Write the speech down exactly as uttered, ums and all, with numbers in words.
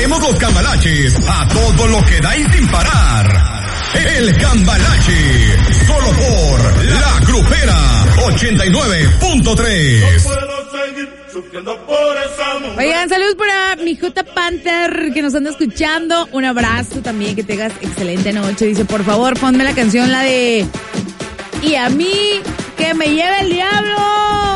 traemos los cambalaches a todo lo que da y sin parar. El Cambalache, solo por La Grupera ochenta y nueve punto tres. Oigan, saludos para mi J Panther que nos anda escuchando. Un abrazo también, que tengas excelente noche. Dice, por favor, ponme la canción, la de Y a mí, que me lleve el diablo.